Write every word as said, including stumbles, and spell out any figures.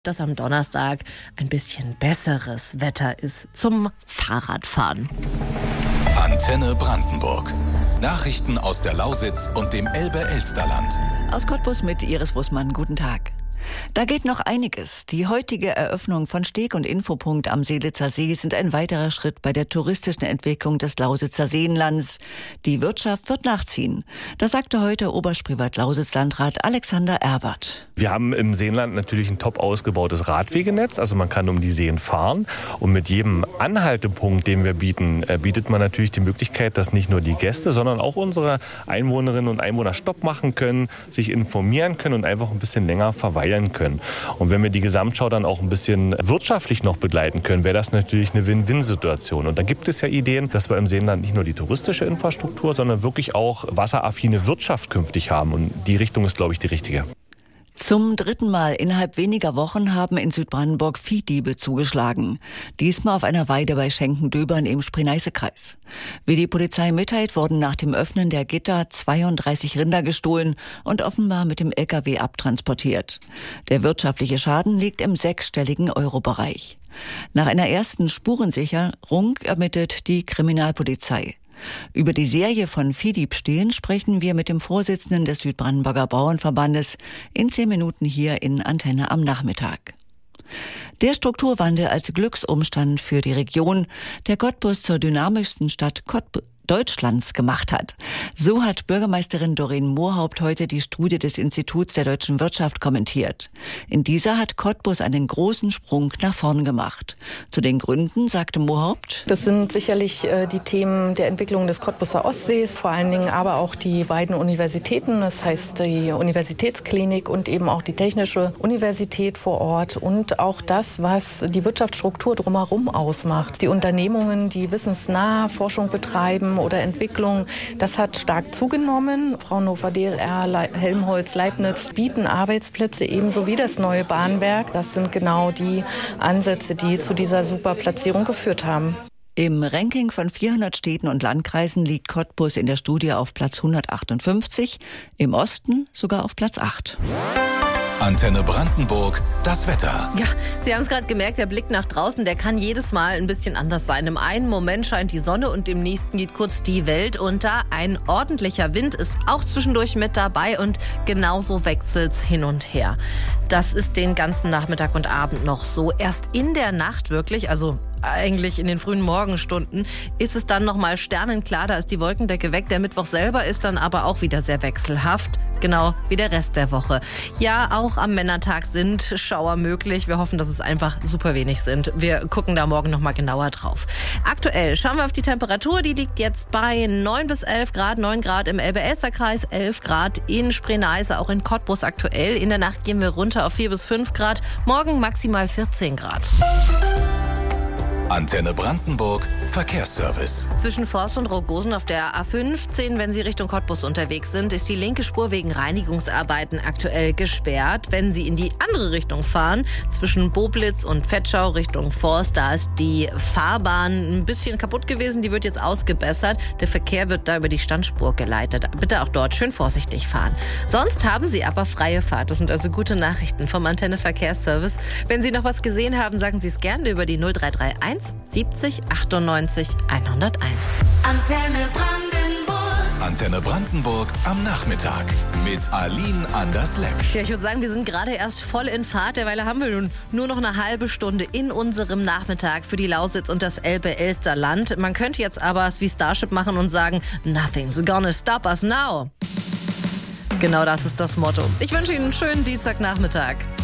dass am Donnerstag ein bisschen besseres Wetter ist zum Fahrradfahren. Antenne Brandenburg. Nachrichten aus der Lausitz und dem Elbe-Elsterland. Aus Cottbus mit Iris Wussmann. Guten Tag. Da geht noch einiges. Die heutige Eröffnung von Steg- und Infopunkt am Seelitzer See sind ein weiterer Schritt bei der touristischen Entwicklung des Lausitzer Seenlands. Die Wirtschaft wird nachziehen. Das sagte heute Oberspreewald-Lausitz-Landrat Alexander Erbert. Wir haben im Seenland natürlich ein top ausgebautes Radwegenetz, also man kann um die Seen fahren. Und mit jedem Anhaltepunkt, den wir bieten, bietet man natürlich die Möglichkeit, dass nicht nur die Gäste, sondern auch unsere Einwohnerinnen und Einwohner Stopp machen können, sich informieren können und einfach ein bisschen länger verweilen können. Und wenn wir die Gesamtschau dann auch ein bisschen wirtschaftlich noch begleiten können, wäre das natürlich eine Win-Win-Situation. Und da gibt es ja Ideen, dass wir im Seenland nicht nur die touristische Infrastruktur, sondern wirklich auch wasseraffine Wirtschaft künftig haben. Und die Richtung ist, glaube ich, die richtige. Zum dritten Mal innerhalb weniger Wochen haben in Südbrandenburg Viehdiebe zugeschlagen. Diesmal auf einer Weide bei Schenkendöbern im Spree-Neiße-Kreis. Wie die Polizei mitteilt, wurden nach dem Öffnen der Gitter zweiunddreißig Rinder gestohlen und offenbar mit dem L K W abtransportiert. Der wirtschaftliche Schaden liegt im sechsstelligen Euro-Bereich. Nach einer ersten Spurensicherung ermittelt die Kriminalpolizei. Über die Serie von Viehdiebstählen sprechen wir mit dem Vorsitzenden des Südbrandenburger Bauernverbandes in zehn Minuten hier in Antenne am Nachmittag. Der Strukturwandel als Glücksumstand für die Region, der Cottbus zur dynamischsten Stadt Cottbus Deutschlands gemacht hat. So hat Bürgermeisterin Doreen Mohaupt heute die Studie des Instituts der deutschen Wirtschaft kommentiert. In dieser hat Cottbus einen großen Sprung nach vorn gemacht. Zu den Gründen sagte Mohaupt: Das sind sicherlich äh, die Themen der Entwicklung des Cottbuser Ostsees, vor allen Dingen aber auch die beiden Universitäten, das heißt die Universitätsklinik und eben auch die Technische Universität vor Ort und auch das, was die Wirtschaftsstruktur drumherum ausmacht. Die Unternehmungen, die wissensnahe Forschung betreiben oder Entwicklung, das hat stark zugenommen. Fraunhofer, D L R, Helmholtz, Leibniz bieten Arbeitsplätze ebenso wie das neue Bahnwerk. Das sind genau die Ansätze, die zu dieser super Platzierung geführt haben. Im Ranking von vierhundert Städten und Landkreisen liegt Cottbus in der Studie auf Platz hundertachtundfünfzig, im Osten sogar auf Platz acht. Antenne Brandenburg, das Wetter. Ja, Sie haben es gerade gemerkt, der Blick nach draußen, der kann jedes Mal ein bisschen anders sein. Im einen Moment scheint die Sonne und im nächsten geht kurz die Welt unter. Ein ordentlicher Wind ist auch zwischendurch mit dabei und genauso wechselt's hin und her. Das ist den ganzen Nachmittag und Abend noch so. Erst in der Nacht wirklich, also eigentlich in den frühen Morgenstunden, ist es dann nochmal sternenklar, da ist die Wolkendecke weg. Der Mittwoch selber ist dann aber auch wieder sehr wechselhaft, genau wie der Rest der Woche. Ja, auch am Männertag sind Schauer möglich. Wir hoffen, dass es einfach super wenig sind. Wir gucken da morgen nochmal genauer drauf. Aktuell schauen wir auf die Temperatur. Die liegt jetzt bei neun bis elf Grad, neun Grad im Elbe-Elster-Kreis, elf Grad in Spree-Neiße, auch in Cottbus aktuell. In der Nacht gehen wir runter auf vier bis fünf Grad, morgen maximal vierzehn Grad. Antenne Brandenburg, Verkehrsservice. Zwischen Forst und Rogosen auf der A fünfzehn, wenn Sie Richtung Cottbus unterwegs sind, ist die linke Spur wegen Reinigungsarbeiten aktuell gesperrt. Wenn Sie in die andere Richtung fahren, zwischen Boblitz und Vetschau Richtung Forst, da ist die Fahrbahn ein bisschen kaputt gewesen. Die wird jetzt ausgebessert. Der Verkehr wird da über die Standspur geleitet. Bitte auch dort schön vorsichtig fahren. Sonst haben Sie aber freie Fahrt. Das sind also gute Nachrichten vom Antenne Verkehrsservice. Wenn Sie noch was gesehen haben, sagen Sie es gerne über die null drei drei eins siebzig achtundneunzig hunderteins. Antenne Brandenburg. Antenne Brandenburg am Nachmittag mit Aline Anders-Lepsch. Ja, ich würde sagen, wir sind gerade erst voll in Fahrt. Derweil haben wir nun nur noch eine halbe Stunde in unserem Nachmittag für die Lausitz und das Elbe-Elster-Land. Man könnte jetzt aber es wie Starship machen und sagen, nothing's gonna stop us now. Genau das ist das Motto. Ich wünsche Ihnen einen schönen Dienstagnachmittag.